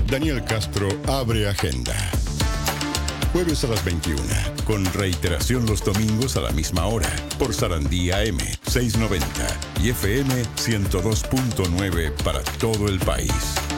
Daniel Castro abre agenda. Jueves a las 21, con reiteración los domingos a la misma hora, por Sarandí AM 690 y FM 102.9 para todo el país.